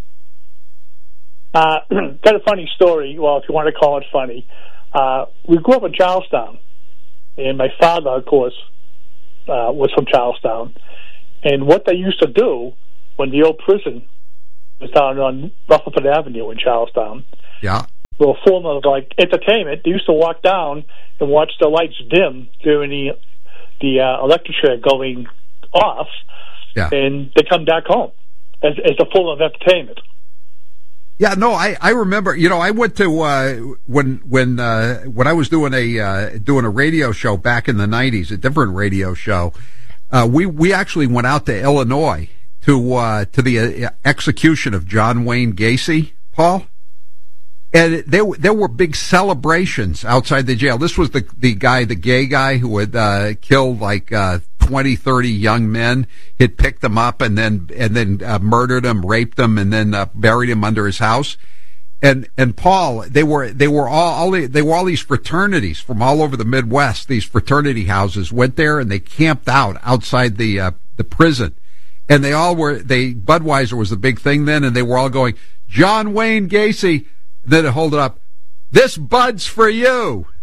Uh, got a funny story. Well, if you want to call it funny, uh, we grew up in Charlestown, and my father, of course, uh, was from Charlestown. And what they used to do when the old prison was down on Rutherford Avenue in Charlestown. Yeah. Well, form of like entertainment. They used to walk down and watch the lights dim during the the uh, electric chair going off, yeah. and they come back home as, as a form of entertainment. Yeah, no, I, I remember. You know, I went to uh, when when uh, when I was doing a uh, doing a radio show back in the nineties, a different radio show. Uh, we we actually went out to Illinois to uh, to the uh, execution of John Wayne Gacy, Paul, and there there were big celebrations outside the jail. This was the the guy, the gay guy who had uh, killed like uh, twenty, thirty young men. He'd picked them up and then and then uh, murdered them, raped them, and then uh, buried them under his house. And and Paul, they were they were all, all they were all these fraternities from all over the Midwest. These fraternity houses went there and they camped out outside the uh, the prison. And they all were, they, Budweiser was the big thing then, and they were all going, John Wayne Gacy. Then they hold it up, this Bud's for you.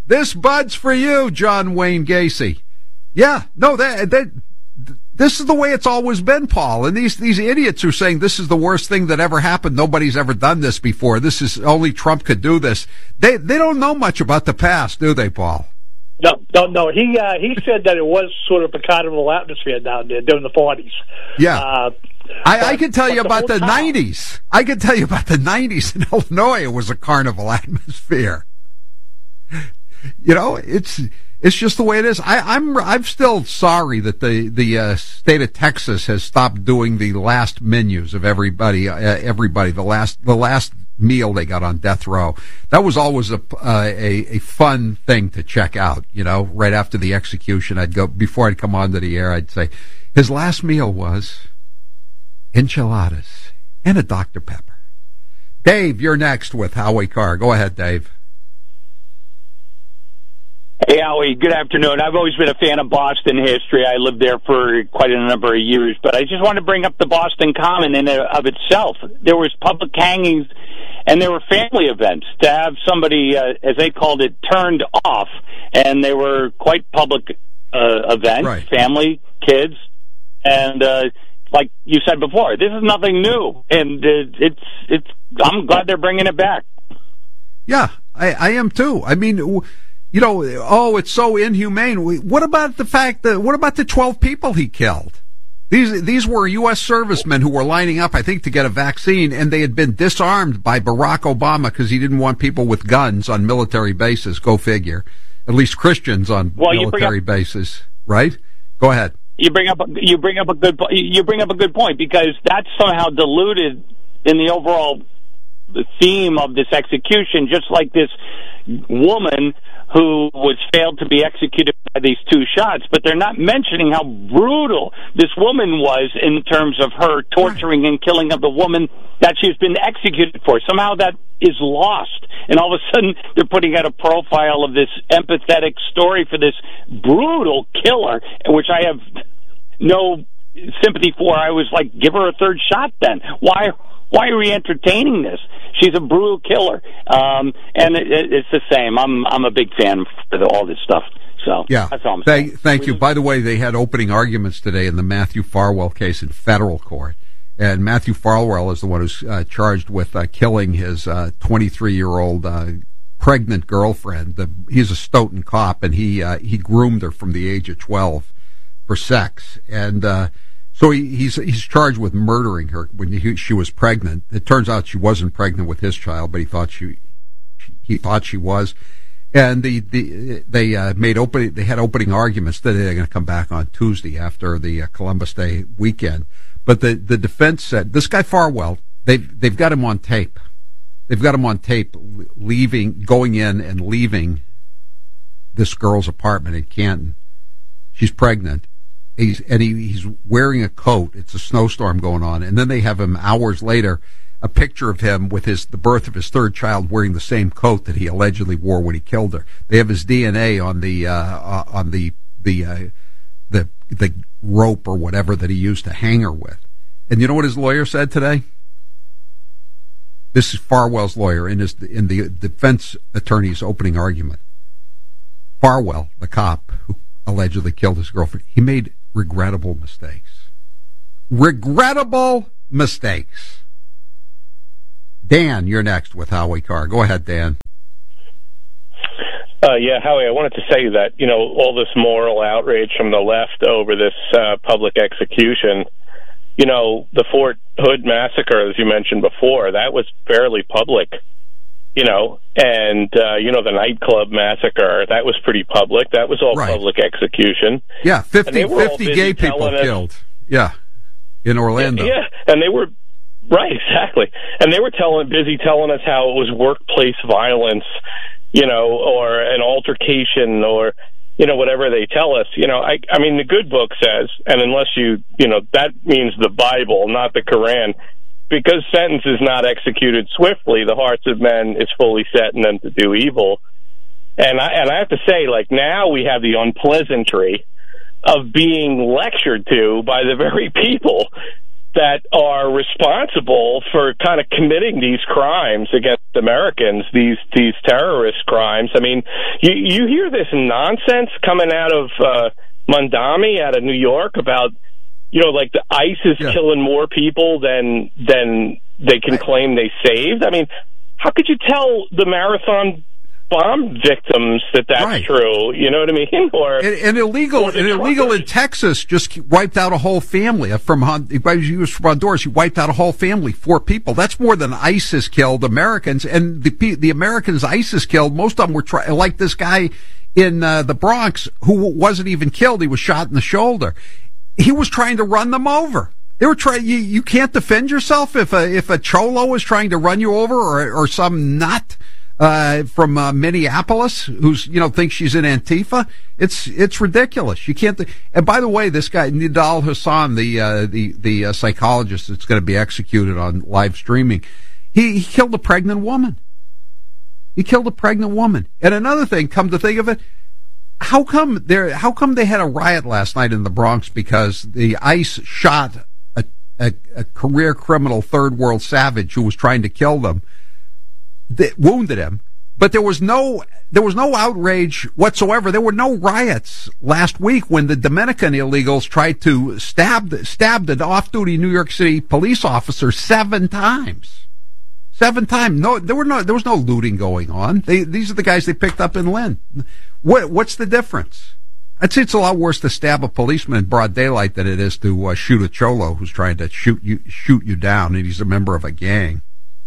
This bud's for you, John Wayne Gacy. Yeah, no, that, that this is the way it's always been, Paul. And these these idiots who are saying this is the worst thing that ever happened, nobody's ever done this before, this is only Trump could do this. They they don't know much about the past, do they, Paul? No, no, no. He uh, he said that it was sort of a carnival atmosphere down there during the forties. Yeah. Uh, I, but, I can tell you the about the town. nineties. I can tell you about the nineties in Illinois. It was a carnival atmosphere. You know, it's it's just the way it is. I, I'm I'm still sorry that the the uh, state of Texas has stopped doing the last menus of everybody. Uh, everybody, the last the last meal they got on death row. That was always a, uh, a a fun thing to check out. You know, right after the execution, I'd go before I'd come onto the air. I'd say his last meal was enchiladas and a Doctor Pepper. Dave, you're next with Howie Carr. Go ahead, Dave. Hey, Howie, good afternoon. I've always been a fan of Boston history. I lived there for quite a number of years, but I just want to bring up the Boston Common in and of itself. There was public hangings, and there were family events. To have somebody, uh, as they called it, turned off, and they were quite public uh, events, right. Family, kids, and uh, like you said before, this is nothing new, and uh, it's it's. I'm glad they're bringing it back. Yeah, I, I am too. I mean. W- You know, oh, it's so inhumane. What about the fact that, what about the twelve people he killed? These, these were U S servicemen who were lining up, I think, to get a vaccine, and they had been disarmed by Barack Obama because he didn't want people with guns on military bases. Go figure. At least Christians on well, military up, bases, right? Go ahead. You bring up, a, you bring up a good, you bring up a good point because that's somehow diluted in the overall theme of this execution, just like this woman who was failed to be executed by these two shots, but they're not mentioning how brutal this woman was in terms of her torturing and killing of the woman that she's been executed for. Somehow that is lost, and all of a sudden they're putting out a profile of this empathetic story for this brutal killer, which I have no sympathy for. I was like, give her a third shot then. Why Why are we entertaining this? She's a brutal killer, um, and it, it, it's the same. I'm I'm a big fan of all this stuff. So yeah, that's all I'm thank, saying. Thank you. By the way, they had opening arguments today in the Matthew Farwell case in federal court, and Matthew Farwell is the one who's uh, charged with uh, killing his uh, twenty-three-year-old uh, pregnant girlfriend. The, he's a Stoughton cop, and he uh, he groomed her from the age of twelve for sex, and. Uh, So he, he's he's charged with murdering her when he, she was pregnant. It turns out she wasn't pregnant with his child, but he thought she he thought she was. And the, the they uh, made opening they had opening arguments that they're going to come back on Tuesday after the uh, Columbus Day weekend. But the, the defense said this guy Farwell, they've they've got him on tape. They've got him on tape leaving, going in and leaving this girl's apartment in Canton. She's pregnant. He's, and he, he's wearing a coat. It's a snowstorm going on. And then they have him hours later, a picture of him with his the birth of his third child wearing the same coat that he allegedly wore when he killed her. They have his D N A on the uh, on the the uh, the the rope or whatever that he used to hang her with. And you know what his lawyer said today? This is Farwell's lawyer in his in the defense attorney's opening argument. Farwell, the cop who allegedly killed his girlfriend, he made regrettable mistakes. Regrettable mistakes. Dan, you're next with Howie Carr. Go ahead, Dan. Uh, yeah, Howie, I wanted to say that, you know, all this moral outrage from the left over this uh, public execution, you know, the Fort Hood massacre, as you mentioned before, that was fairly public. You know, and, uh, you know, the nightclub massacre, that was pretty public. That was all right. Public execution. Yeah, fifty, fifty gay people us, killed. Yeah, in Orlando. Yeah, and they were, right, exactly. And they were telling, busy telling us how it was workplace violence, you know, or an altercation or, you know, whatever they tell us. You know, I, I mean, the good book says, and unless you, you know, that means the Bible, not the Quran, because sentence is not executed swiftly, the hearts of men is fully set in them to do evil. And I, and I have to say, like, now we have the unpleasantry of being lectured to by the very people that are responsible for kind of committing these crimes against Americans, these these terrorist crimes. I mean, you, you hear this nonsense coming out of uh, Mondami, out of New York, about, you know, like the ICE is yeah. killing more people than than they can claim they saved. I mean, how could you tell the Marathon bomb victims that that's right. true? You know what I mean? Or an, an illegal, an illegal in Texas just wiped out a whole family from he was from Honduras. He wiped out a whole family, four people. That's more than ISIS killed Americans, and the the Americans ISIS killed, most of them were try, like this guy in uh, the Bronx who wasn't even killed. He was shot in the shoulder. He was trying to run them over. They were trying. You, you can't defend yourself if a if a cholo is trying to run you over, or or some nut uh, from uh, Minneapolis who's you know thinks she's in Antifa. It's it's ridiculous. You can't. Th- and by the way, this guy Nidal Hassan, the uh, the the uh, psychologist that's going to be executed on live streaming, he, he killed a pregnant woman. He killed a pregnant woman. And another thing, come to think of it, how come there? How come they had a riot last night in the Bronx because the ICE shot a, a, a career criminal, third world savage who was trying to kill them, that wounded him, but there was no there was no outrage whatsoever. There were no riots last week when the Dominican illegals tried to stab stabbed an off-duty New York City police officer seven times. Seven times. No, there were no. There was no looting going on. They, these are the guys they picked up in Lynn. What, what's the difference? I'd say it's a lot worse to stab a policeman in broad daylight than it is to uh, shoot a cholo who's trying to shoot you shoot you down, and he's a member of a gang.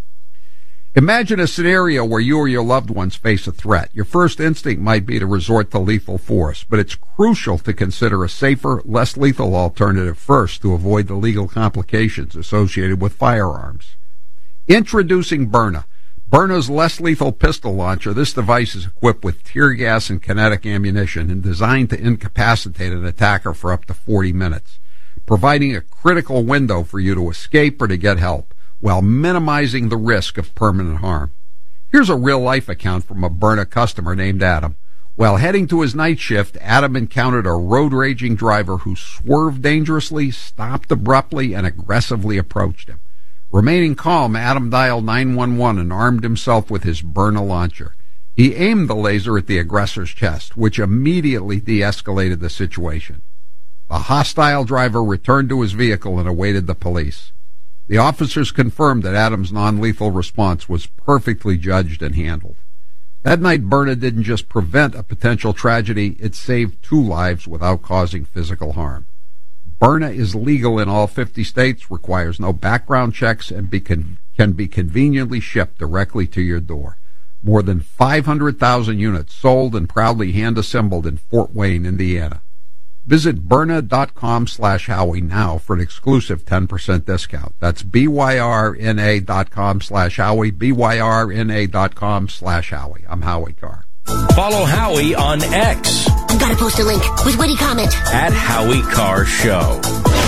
Imagine a scenario where you or your loved ones face a threat. Your first instinct might be to resort to lethal force, but it's crucial to consider a safer, less lethal alternative first to avoid the legal complications associated with firearms. Introducing Byrna. Byrna's less lethal pistol launcher. This device is equipped with tear gas and kinetic ammunition and designed to incapacitate an attacker for up to forty minutes, providing a critical window for you to escape or to get help, while minimizing the risk of permanent harm. Here's a real-life account from a Byrna customer named Adam. While heading to his night shift, Adam encountered a road-raging driver who swerved dangerously, stopped abruptly, and aggressively approached him. Remaining calm, Adam dialed nine one one and armed himself with his Byrna launcher. He aimed the laser at the aggressor's chest, which immediately de-escalated the situation. The hostile driver returned to his vehicle and awaited the police. The officers confirmed that Adam's non-lethal response was perfectly judged and handled. That night, Byrna didn't just prevent a potential tragedy, it saved two lives without causing physical harm. Byrna is legal in all fifty states, requires no background checks, and be con- can be conveniently shipped directly to your door. More than five hundred thousand units sold and proudly hand-assembled in Fort Wayne, Indiana. Visit Byrna.com slash Howie now for an exclusive ten percent discount. That's B-Y-R-N-A dot com slash Howie, B-Y-R-N-A dot com slash Howie. I'm Howie Carr. Follow Howie on X. I've got to post a link with witty comment. At Howie Carr Show.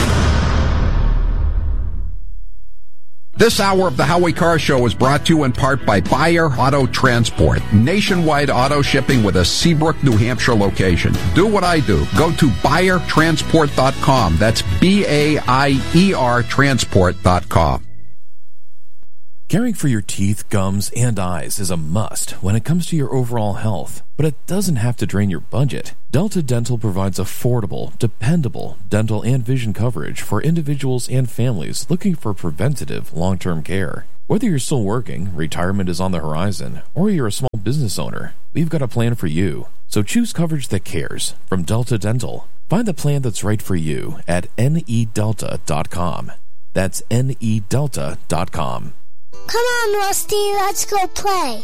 This hour of the Howie Carr Show is brought to you in part by Buyer Auto Transport. Nationwide auto shipping with a Seabrook, New Hampshire location. Do what I do. Go to buyer transport dot com. That's B A I E R transport dot com. Caring for your teeth, gums, and eyes is a must when it comes to your overall health, but it doesn't have to drain your budget. Delta Dental provides affordable, dependable dental and vision coverage for individuals and families looking for preventative long-term care. Whether you're still working, retirement is on the horizon, or you're a small business owner, we've got a plan for you. So choose coverage that cares from Delta Dental. Find the plan that's right for you at N E delta dot com. That's N E delta dot com. Come on, Rusty, let's go play.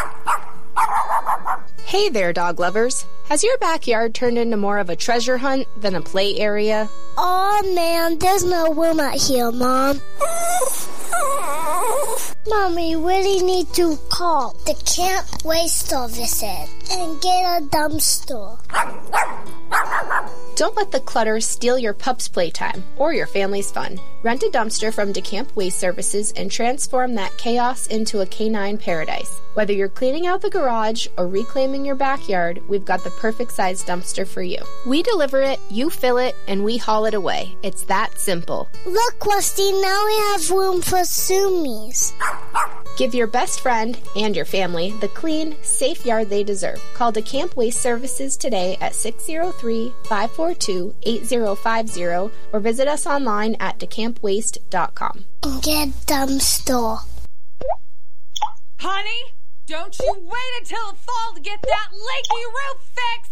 Hey there, dog lovers. Has your backyard turned into more of a treasure hunt than a play area? Oh man, there's no room out here, Mom. Mommy, really need to call the Camp Waste Services and get a dumpster. Don't let the clutter steal your pup's playtime or your family's fun. Rent a dumpster from DeCamp Waste Services and transform that chaos into a canine paradise. Whether you're cleaning out the garage or reclaiming your backyard, we've got the perfect size dumpster for you. We deliver it, you fill it, and we haul it away. It's that simple. Look, Rusty, now we have room for Sumies. Give your best friend and your family the clean, safe yard they deserve. Call DeCamp Waste Services today at six oh three, five four two, eight oh five oh or visit us online at decamp waste dot com. Get dumpster. Honey, don't you wait until the fall to get that leaky roof fixed!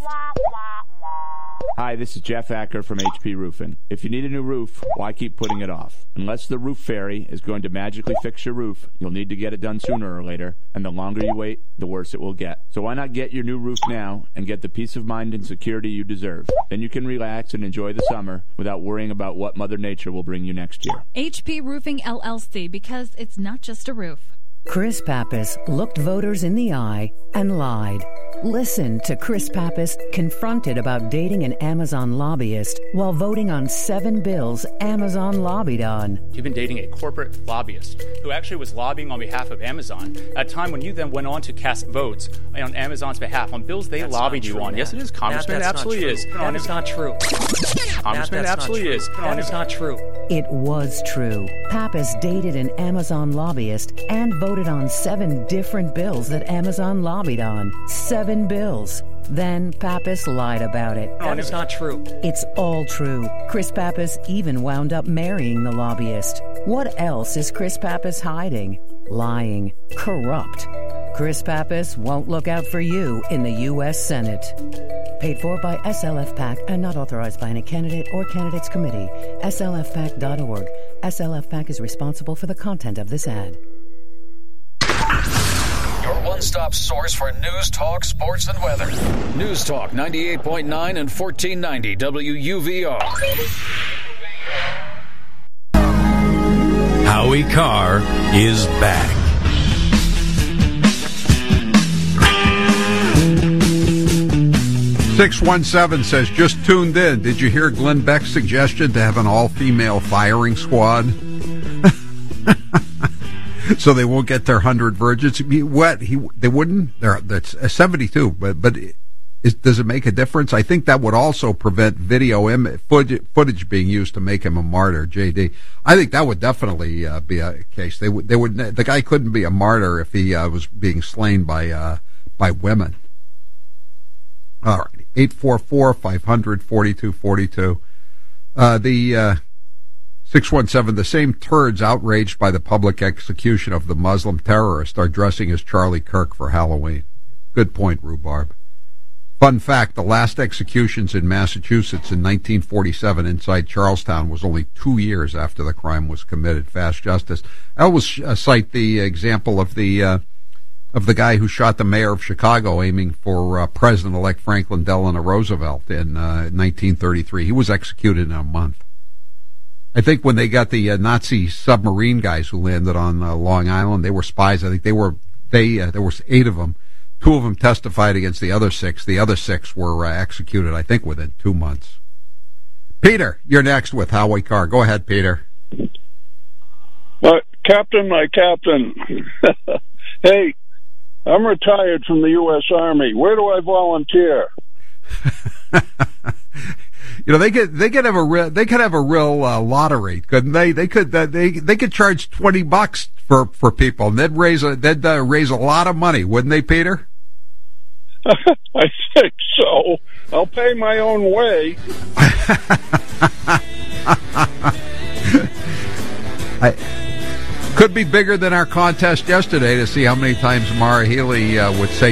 Hi, this is Jeff Acker from H P Roofing. If you need a new roof, why keep putting it off? Unless the roof fairy is going to magically fix your roof, you'll need to get it done sooner or later, and the longer you wait, the worse it will get. So why not get your new roof now and get the peace of mind and security you deserve? Then you can relax and enjoy the summer without worrying about what Mother Nature will bring you next year. H P Roofing L L C, because it's not just a roof. Chris Pappas looked voters in the eye and lied. Listen to Chris Pappas confronted about dating an Amazon lobbyist while voting on seven bills Amazon lobbied on. You've been dating a corporate lobbyist who actually was lobbying on behalf of Amazon at a time when you then went on to cast votes on Amazon's behalf on bills they that's lobbied you true, on. Matt. Yes, it is, Congressman. Matt, It absolutely is. That is not true. Congressman, Matt, it absolutely not is. That is not true. It was true. Pappas dated an Amazon lobbyist and voted on seven different bills that Amazon lobbied on. Seven bills. Then Pappas lied about it. That is not true. It's all true. Chris Pappas even wound up marrying the lobbyist. What else is Chris Pappas hiding? Lying. Corrupt. Chris Pappas won't look out for you in the U S Senate. Paid for by S L F PAC and not authorized by any candidate or candidates committee. S L F pac dot org. S L F PAC is responsible for the content of this ad. Your one-stop source for news, talk, sports, and weather. News Talk ninety-eight point nine and fourteen ninety W U V R. Howie Carr is back. six one seven says, just tuned in. Did you hear Glenn Beck's suggestion to have an all-female firing squad? So they won't get their hundred virgins. What he they wouldn't. They're that's seventy-two. But but is, does it make a difference? I think that would also prevent video Im, footage, footage being used to make him a martyr. J D. I think that would definitely uh, be a case. They would they would the guy couldn't be a martyr if he uh, was being slain by uh, by women. All right, eight four four five hundred forty two forty two. Uh, the. Uh, six one seven, the same turds outraged by the public execution of the Muslim terrorist are dressing as Charlie Kirk for Halloween. Good point, Rhubarb. Fun fact, the last executions in Massachusetts in nineteen forty-seven inside Charlestown was only two years after the crime was committed. Fast justice. I always uh, cite the example of the uh, of the guy who shot the mayor of Chicago aiming for uh, President-elect Franklin Delano Roosevelt in uh, nineteen thirty-three. He was executed in a month. I think when they got the uh, Nazi submarine guys who landed on uh, Long Island, they were spies. I think they were they uh, there was eight of them. Two of them testified against the other six. The other six were uh, executed, I think, within two months. Peter, you're next with Howie Carr. Go ahead, Peter. Uh, Captain, my captain. Hey, I'm retired from the U S Army. Where do I volunteer? You know, they could they could have a real they could have a real uh, lottery, couldn't they? They could uh, they they could charge twenty bucks for, for people, and they'd raise a they'd uh, raise a lot of money, wouldn't they, Peter? I think so. I'll pay my own way. I could be bigger than our contest yesterday to see how many times Mara Healy uh, would say